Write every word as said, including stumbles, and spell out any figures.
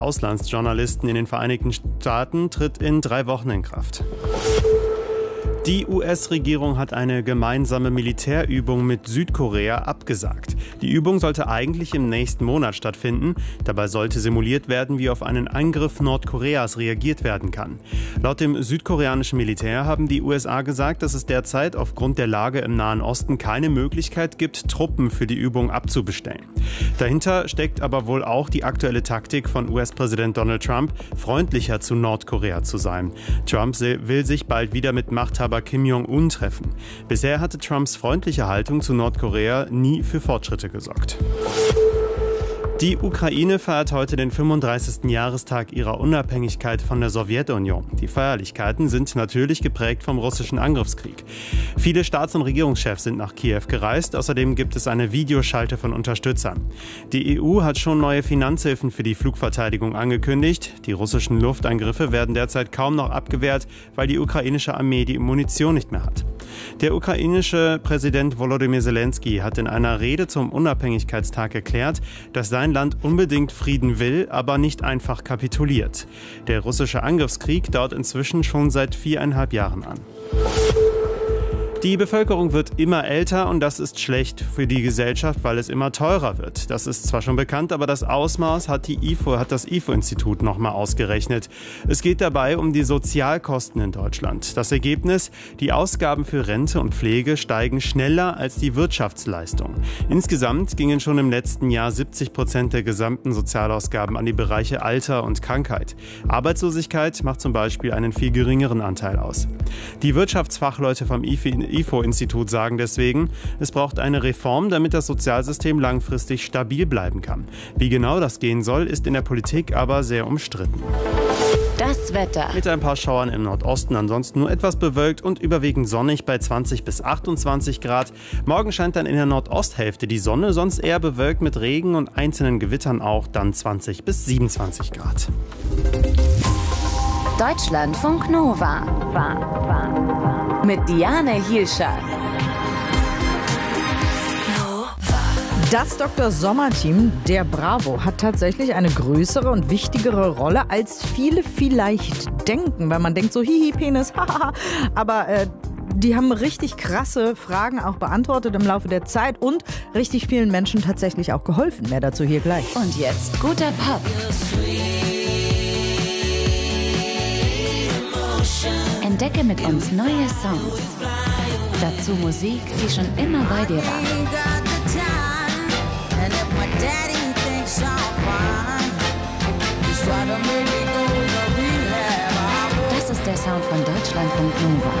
Auslandsjournalisten in den Vereinigten Staaten tritt in drei Wochen in Kraft. Die U S-Regierung hat eine gemeinsame Militärübung mit Südkorea abgesagt. Die Übung sollte eigentlich im nächsten Monat stattfinden. Dabei sollte simuliert werden, wie auf einen Angriff Nordkoreas reagiert werden kann. Laut dem südkoreanischen Militär haben die U S A gesagt, dass es derzeit aufgrund der Lage im Nahen Osten keine Möglichkeit gibt, Truppen für die Übung abzubestellen. Dahinter steckt aber wohl auch die aktuelle Taktik von U S-Präsident Donald Trump, freundlicher zu Nordkorea zu sein. Trump will sich bald wieder mit Machthabern Kim Jong-un treffen. Bisher hatte Trumps freundliche Haltung zu Nordkorea nie für Fortschritte gesorgt. Die Ukraine feiert heute den fünfunddreißigsten Jahrestag ihrer Unabhängigkeit von der Sowjetunion. Die Feierlichkeiten sind natürlich geprägt vom russischen Angriffskrieg. Viele Staats- und Regierungschefs sind nach Kiew gereist. Außerdem gibt es eine Videoschalte von Unterstützern. Die E U hat schon neue Finanzhilfen für die Flugverteidigung angekündigt. Die russischen Luftangriffe werden derzeit kaum noch abgewehrt, weil die ukrainische Armee die Munition nicht mehr hat. Der ukrainische Präsident Volodymyr Zelensky hat in einer Rede zum Unabhängigkeitstag erklärt, dass sein Land unbedingt Frieden will, aber nicht einfach kapituliert. Der russische Angriffskrieg dauert inzwischen schon seit viereinhalb Jahren an. Die Bevölkerung wird immer älter und das ist schlecht für die Gesellschaft, weil es immer teurer wird. Das ist zwar schon bekannt, aber das Ausmaß hat, die I F O, hat das I F O-Institut nochmal ausgerechnet. Es geht dabei um die Sozialkosten in Deutschland. Das Ergebnis: Die Ausgaben für Rente und Pflege steigen schneller als die Wirtschaftsleistung. Insgesamt gingen schon im letzten Jahr siebzig Prozent der gesamten Sozialausgaben an die Bereiche Alter und Krankheit. Arbeitslosigkeit macht zum Beispiel einen viel geringeren Anteil aus. Die Wirtschaftsfachleute vom I F O-Institut sagen deswegen, es braucht eine Reform, damit das Sozialsystem langfristig stabil bleiben kann. Wie genau das gehen soll, ist in der Politik aber sehr umstritten. Das Wetter. Mit ein paar Schauern im Nordosten, ansonsten nur etwas bewölkt und überwiegend sonnig bei zwanzig bis achtundzwanzig Grad. Morgen scheint dann in der Nordosthälfte die Sonne, sonst eher bewölkt mit Regen und einzelnen Gewittern auch, dann zwanzig bis siebenundzwanzig Grad. Deutschlandfunk Nova. Mit Diane Hielscher. Das Doktor Sommer-Team der Bravo hat tatsächlich eine größere und wichtigere Rolle, als viele vielleicht denken, weil man denkt so, hihi, Penis, hahaha, aber äh, die haben richtig krasse Fragen auch beantwortet im Laufe der Zeit und richtig vielen Menschen tatsächlich auch geholfen. Mehr dazu hier gleich. Und jetzt guter Pop. Entdecke mit uns neue Songs. Dazu Musik, die schon immer bei dir war. Das ist der Sound von Deutschlandfunk Nova.